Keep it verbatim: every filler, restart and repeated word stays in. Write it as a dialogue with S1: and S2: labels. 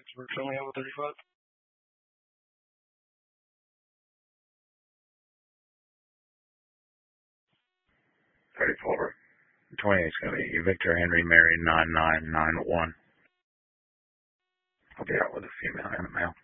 S1: We're filling out with thirty-five.
S2: thirty-four. twenty-eight is going to be Victor Henry Mary nine nine nine one. I'll be out with a female and a male.